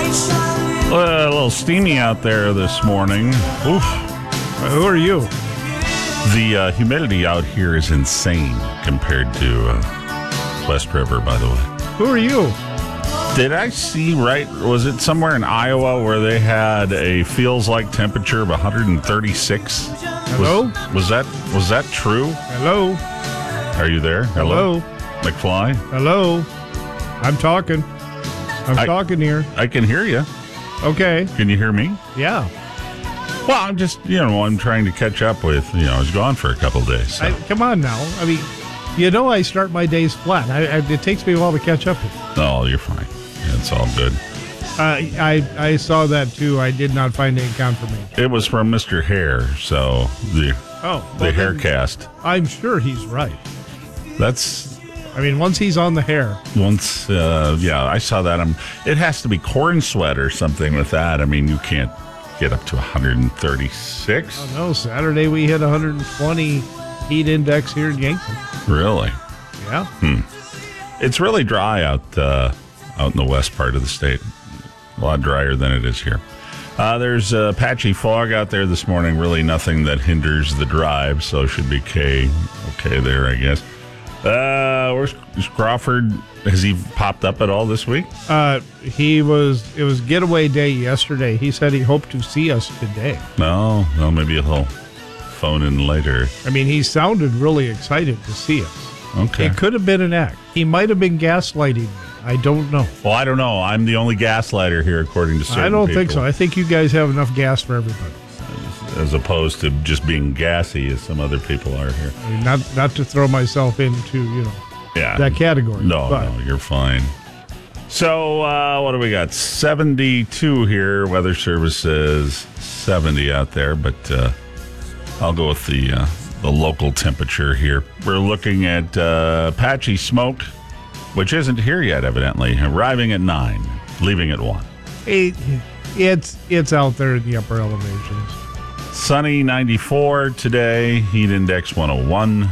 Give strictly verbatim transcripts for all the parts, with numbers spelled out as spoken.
Uh, a little steamy out there this morning. Oof. Who are you? The uh, humidity out here is insane compared to uh, West River, by the way. Who are you? Did I see right? Was it somewhere in Iowa where they had a feels like temperature of one hundred thirty-six? Hello? Was, was that was that true? Hello? Are you there? Hello? McFly? Hello? I'm talking. I'm I- talking here. I can hear you. Okay. Can you hear me? Yeah. Well, I'm just, you know, I'm trying to catch up with, you know, I was gone for a couple of days. So. I, come on now. I mean, you know I start my days flat. I, I, it takes me a while to catch up with you. Oh, you're fine. It's all good. Uh, I, I saw that too. I did not find any confirmation. It was from Mister Hare, so the Oh, the well, hair then cast. I'm sure he's right. That's I mean, once he's on the hair. once, uh, yeah, I saw that. Um, it has to be corn sweat or something with that. I mean, you can't get up to one hundred thirty-six. Oh, no. Saturday we hit one hundred twenty heat index here in Yankton. Really? Yeah. It's really dry out uh, out in the west part of the state. A lot drier than it is here. Uh, there's uh, patchy fog out there this morning. Really nothing that hinders the drive, so should be K okay there, I guess. Uh, where's is Crawford? Has he popped up at all this week? Uh, he was, it was getaway day yesterday. He said he hoped to see us today. No, well, maybe he'll phone in later. I mean, he sounded really excited to see us. Okay. It could have been an act. He might have been gaslighting me. I don't know. Well, I don't know. I'm the only gaslighter here, according to certain I don't people, think so. I think you guys have enough gas for everybody. as opposed to just being gassy as some other people are here. I mean, not not to throw myself into, you know, Yeah. that category. No, but no, you're fine. So, uh, what do we got? seventy-two here. Weather Service says seventy out there, but uh, I'll go with the uh, the local temperature here. We're looking at uh, patchy smoke, which isn't here yet, evidently. Arriving at nine, leaving at one. it, it's it's out there in the upper elevations. Sunny ninety-four today. Heat index one oh one.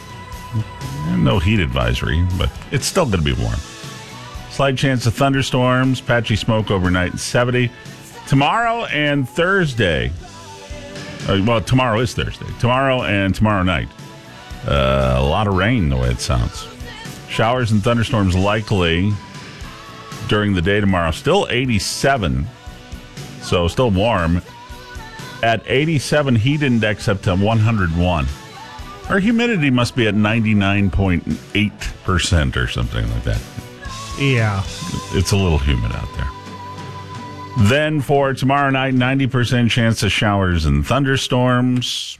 No heat advisory, but it's still going to be warm. Slight chance of thunderstorms, patchy smoke overnight at seventy. Tomorrow and Thursday. Uh, well, tomorrow is Thursday. Tomorrow and tomorrow night. Uh, a lot of rain, the way it sounds. Showers and thunderstorms likely during the day tomorrow. Still eighty-seven, so still warm. At eighty-seven, heat index up to one hundred one. Our humidity must be at ninety-nine point eight percent or something like that. Yeah. It's a little humid out there. Then for tomorrow night, ninety percent chance of showers and thunderstorms.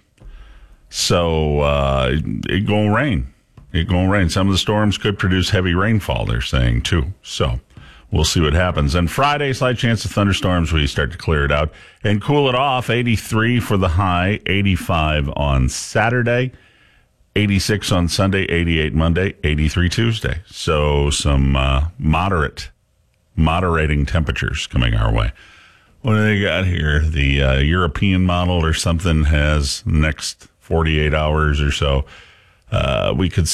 So uh, it gonna rain. It gonna rain. Some of the storms could produce heavy rainfall, they're saying, too. So we'll see what happens. And Friday, slight chance of thunderstorms. We start to clear it out and cool it off. eighty-three for the high, eighty-five on Saturday, eighty-six on Sunday, eighty-eight Monday, eighty-three Tuesday. So some uh, moderate, moderating temperatures coming our way. What do they got here? The uh, European model or something has next forty-eight hours or so. Uh, we could